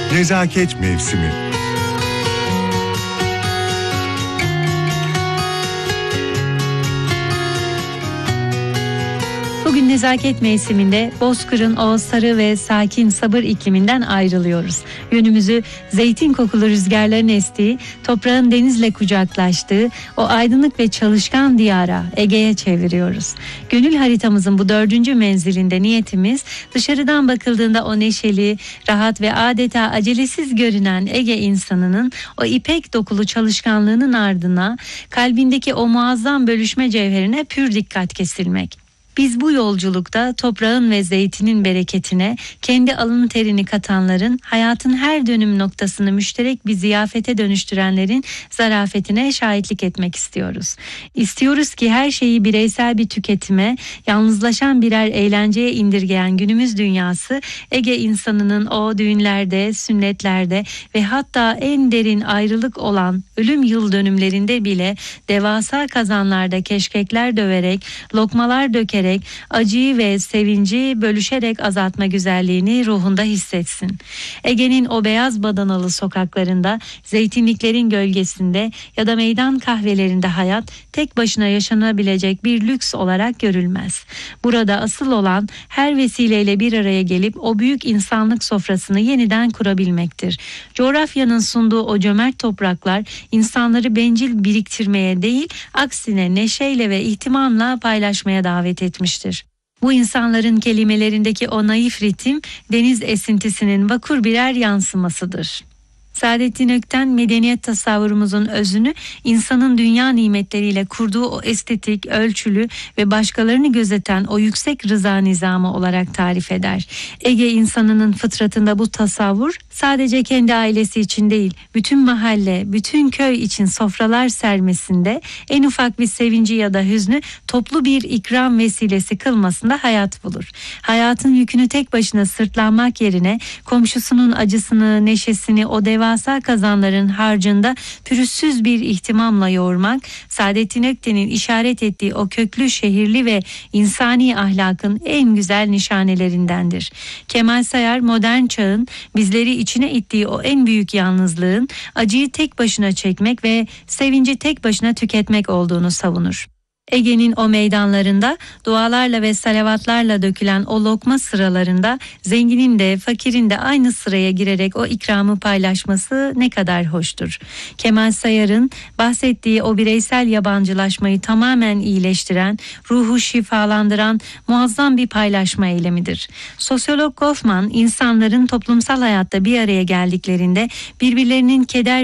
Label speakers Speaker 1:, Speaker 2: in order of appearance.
Speaker 1: Nezaket mevsimi.
Speaker 2: Bugün nezaket mevsiminde Bozkır'ın o sarı ve sakin sabır ikliminden ayrılıyoruz. Yönümüzü zeytin kokulu rüzgarların estiği, toprağın denizle kucaklaştığı o aydınlık ve çalışkan diyara, Ege'ye çeviriyoruz. Gönül haritamızın bu 4. menzilinde niyetimiz dışarıdan bakıldığında o neşeli, rahat ve adeta acelesiz görünen Ege insanının o ipek dokulu çalışkanlığının ardına kalbindeki o muazzam bölüşme cevherine pür dikkat kesilmek. Biz bu yolculukta toprağın ve zeytinin bereketine kendi alın terini katanların, hayatın her dönüm noktasını müşterek bir ziyafete dönüştürenlerin zarafetine şahitlik etmek istiyoruz. İstiyoruz ki her şeyi bireysel bir tüketime, yalnızlaşan birer eğlenceye indirgeyen günümüz dünyası, Ege insanının o düğünlerde, sünnetlerde ve hatta en derin ayrılık olan ölüm yıl dönümlerinde bile devasa kazanlarda keşkekler döverek, lokmalar dökerek, acıyı ve sevinci bölüşerek azaltma güzelliğini ruhunda hissetsin. Ege'nin o beyaz badanalı sokaklarında, zeytinliklerin gölgesinde ya da meydan kahvelerinde hayat tek başına yaşanabilecek bir lüks olarak görülmez. Burada asıl olan her vesileyle bir araya gelip o büyük insanlık sofrasını yeniden kurabilmektir. Coğrafyanın sunduğu o cömert topraklar insanları bencil biriktirmeye değil, aksine neşeyle ve ihtimamla paylaşmaya davet etmiştir. Bu insanların kelimelerindeki o naif ritim deniz esintisinin vakur birer yansımasıdır. Saadettin Ökten medeniyet tasavvurumuzun özünü insanın dünya nimetleriyle kurduğu o estetik, ölçülü ve başkalarını gözeten o yüksek rıza nizamı olarak tarif eder. Ege insanının fıtratında bu tasavvur sadece kendi ailesi için değil, bütün mahalle, bütün köy için sofralar sermesinde, en ufak bir sevinci ya da hüznü toplu bir ikram vesilesi kılmasında hayat bulur. Hayatın yükünü tek başına sırtlanmak yerine komşusunun acısını, neşesini o devasa kazanların harcında pürüzsüz bir ihtimamla yoğurmak, Saadettin Ökten'in işaret ettiği o köklü şehirli ve insani ahlakın en güzel nişanelerindendir. Kemal Sayar modern çağın bizleri içine ittiği o en büyük yalnızlığın acıyı tek başına çekmek ve sevinci tek başına tüketmek olduğunu savunur. Ege'nin o meydanlarında dualarla ve salavatlarla dökülen o lokma sıralarında zenginin de fakirin de aynı sıraya girerek o ikramı paylaşması ne kadar hoştur. Kemal Sayar'ın bahsettiği o bireysel yabancılaşmayı tamamen iyileştiren, ruhu şifalandıran muazzam bir paylaşma eylemidir. Sosyolog Goffman, insanların toplumsal hayatta bir araya geldiklerinde birbirlerinin keder